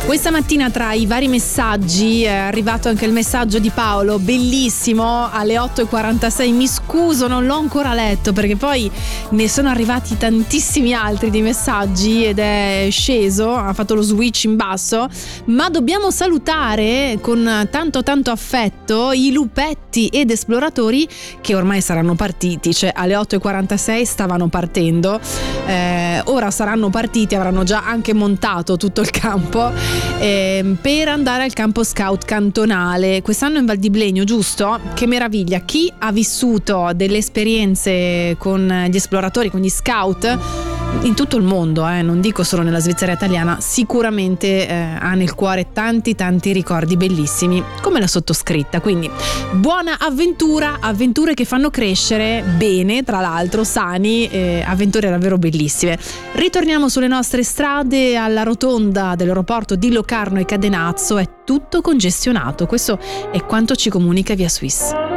Questa mattina tra i vari messaggi è arrivato anche il messaggio di Paolo, bellissimo, alle 8:46. Mi scuso, non l'ho ancora letto perché poi ne sono arrivati tantissimi altri di messaggi ed è sceso, ha fatto lo switch in basso, ma dobbiamo salutare con tanto affetto i lupetti ed esploratori che ormai saranno partiti, cioè alle 8:46 stavano partendo, ora saranno partiti, avranno già anche montato tutto il campo per andare al campo scout cantonale quest'anno in Val di Blegno, giusto? Che meraviglia! Chi ha vissuto delle esperienze con gli esploratori, con gli scout in tutto il mondo, non dico solo nella Svizzera italiana, sicuramente ha nel cuore tanti ricordi bellissimi come la sottoscritta. Quindi buona avventure che fanno crescere bene, tra l'altro sani, avventure davvero bellissime. Ritorniamo sulle nostre strade. Alla rotonda dell'aeroporto di Locarno e Cadenazzo è tutto congestionato, questo è quanto ci comunica Via Swiss.